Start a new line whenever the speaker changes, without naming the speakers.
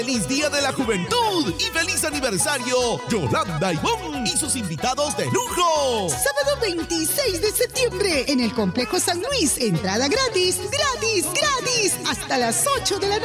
¡Feliz Día de la Juventud! ¡Y feliz aniversario! Yolanda Ivón y sus invitados de lujo.
Sábado 26 de septiembre en el Complejo San Luis. Entrada gratis, gratis, gratis. Hasta las 8 de la noche.